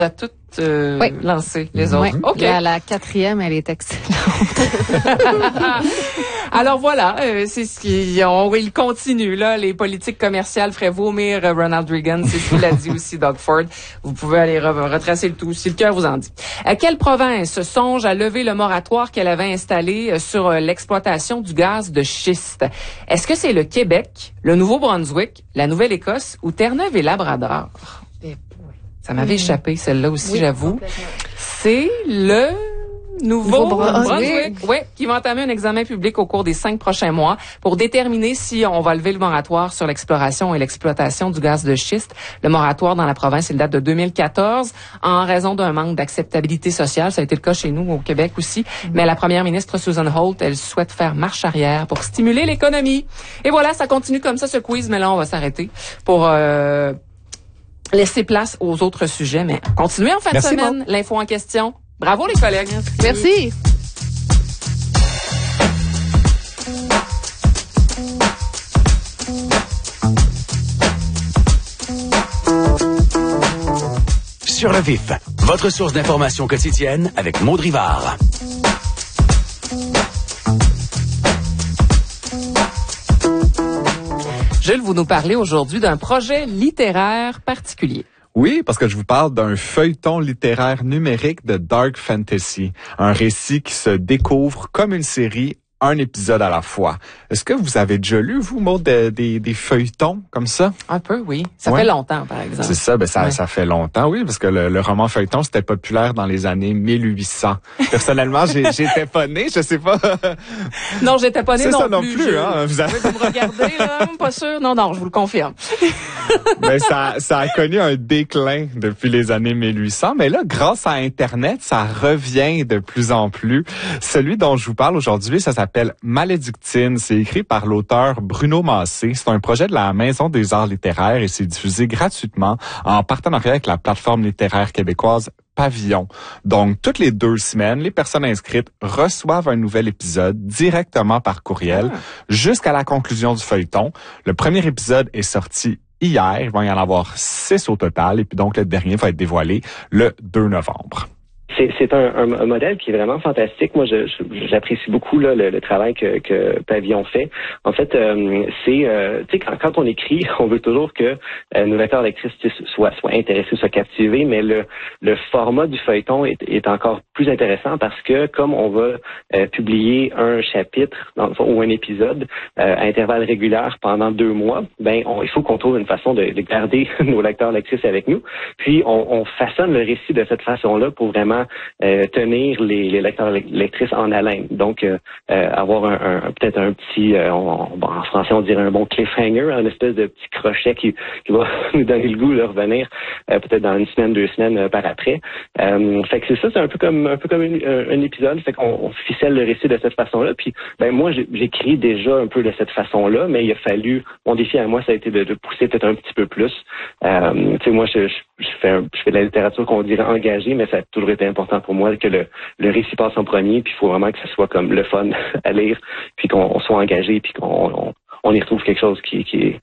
à toutes lancé les autres. Oui. Okay. La quatrième, elle est excellente. Alors voilà, c'est ce il continue là. Les politiques commerciales feraient vomir Ronald Reagan, c'est ce qu'il a dit aussi Doug Ford. Vous pouvez aller retracer le tout si le cœur vous en dit. Quelle province songe à lever le moratoire qu'elle avait installé sur l'exploitation du gaz de schiste? Est-ce que c'est le Québec, le Nouveau-Brunswick, la Nouvelle-Écosse ou Terre-Neuve et Labrador? Ça m'avait échappé, celle-là aussi, j'avoue. C'est le Nouveau-Brunswick, qui va entamer un examen public au cours des 5 prochains mois pour déterminer si on va lever le moratoire sur l'exploration et l'exploitation du gaz de schiste. Le moratoire dans la province, il date de 2014 en raison d'un manque d'acceptabilité sociale. Ça a été le cas chez nous au Québec aussi. Mais la première ministre Susan Holt, elle souhaite faire marche arrière pour stimuler l'économie. Et voilà, ça continue comme ça ce quiz, mais là on va s'arrêter pour laisser place aux autres sujets. Mais continuez en fin de semaine. L'info en question. Bravo les collègues. Merci. Sur le vif, votre source d'information quotidienne avec Maud Rivard. Jules, vous nous parlez aujourd'hui d'un projet littéraire particulier. Oui, parce que je vous parle d'un feuilleton littéraire numérique de dark fantasy, un récit qui se découvre comme une série, un épisode à la fois. Est-ce que vous avez déjà lu, vous, Maud, des feuilletons comme ça? Un peu, oui. Ça fait longtemps, par exemple. C'est ça, ça fait longtemps, oui, parce que le roman feuilleton, c'était populaire dans les années 1800. Personnellement, j'étais pas né, je sais pas. Non, j'étais pas né non plus. C'est ça non plus, hein. Vous me regardez, là, pas sûr. Non, je vous le confirme. Mais ça a connu un déclin depuis les années 1800, mais là, grâce à Internet, ça revient de plus en plus. Celui dont je vous parle aujourd'hui, ça s'appelle Malédictine. C'est écrit par l'auteur Bruno Massé. C'est un projet de la Maison des arts littéraires et c'est diffusé gratuitement en partenariat avec la plateforme littéraire québécoise Pavillon. Donc, toutes les 2 semaines, les personnes inscrites reçoivent un nouvel épisode directement par courriel jusqu'à la conclusion du feuilleton. Le premier épisode est sorti hier. Il va y en avoir 6 au total. Et puis donc, le dernier va être dévoilé le 2 novembre. C'est un modèle qui est vraiment fantastique. Moi, j'apprécie beaucoup là, le travail que Pavillon fait. En fait, tu sais, quand on écrit, on veut toujours que nos lecteurs lectrices soient intéressés, soient captivés, mais le format du feuilleton est encore plus intéressant parce que comme on va publier un chapitre ou un épisode à intervalles réguliers pendant 2 mois, il faut qu'on trouve une façon de garder nos lecteurs lectrices avec nous. Puis on façonne le récit de cette façon-là pour vraiment tenir les lecteurs lectrices en haleine. Donc, avoir peut-être un petit, en français on dirait un bon cliffhanger, un espèce de petit crochet qui va nous donner le goût de revenir peut-être dans 1 semaine, 2 semaines par après. Fait que c'est ça, c'est un peu comme un épisode. Fait qu'on ficelle le récit de cette façon-là. Puis, moi, j'écris déjà un peu de cette façon-là, mais il a fallu, mon défi à moi, ça a été de pousser peut-être un petit peu plus. Tu sais, moi, je fais de la littérature qu'on dirait engagée, mais ça a toujours été important pour moi que le récit passe en premier, puis il faut vraiment que ce soit comme le fun à lire, puis qu'on soit engagé, puis qu'on y retrouve quelque chose qui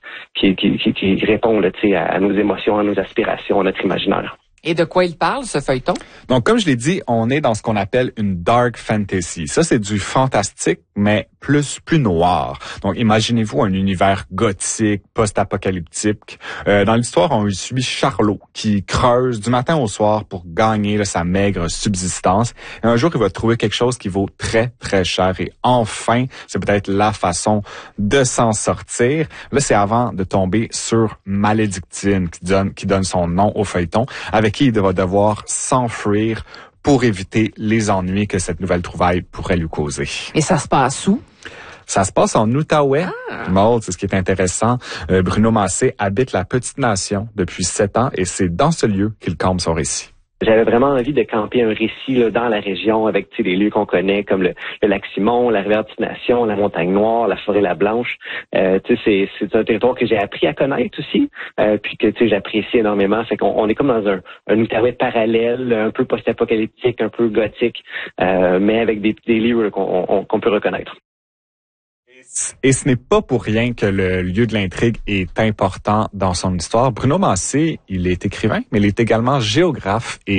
répond là, à nos émotions, à nos aspirations, à notre imaginaire. Et de quoi il parle, ce feuilleton? Donc, comme je l'ai dit, on est dans ce qu'on appelle une dark fantasy. Ça, c'est du fantastique, mais plus noir. Donc, imaginez-vous un univers gothique, post-apocalyptique. Dans l'histoire, on suit Charlot, qui creuse du matin au soir pour gagner sa maigre subsistance. Et un jour, il va trouver quelque chose qui vaut très, très cher. Et enfin, c'est peut-être la façon de s'en sortir. Là, c'est avant de tomber sur Malédictine, qui donne son nom au feuilleton, avec qui il va devoir s'enfuir pour éviter les ennuis que cette nouvelle trouvaille pourrait lui causer. Et ça se passe où? Ça se passe en Outaouais. Maud, c'est ce qui est intéressant. Bruno Massé habite la petite nation depuis 7 ans et c'est dans ce lieu qu'il campe son récit. J'avais vraiment envie de camper un récit là, dans la région avec les lieux qu'on connaît comme le lac Simon, la rivière Petite Nation, la Montagne Noire, la Forêt La Blanche. C'est un territoire que j'ai appris à connaître aussi, puis que j'apprécie énormément. Fait qu'on est comme dans un Outaouais parallèle, un peu post-apocalyptique, un peu gothique, mais avec des lieux qu'on peut reconnaître. Et ce n'est pas pour rien que le lieu de l'intrigue est important dans son histoire. Bruno Massé, il est écrivain, mais il est également géographe et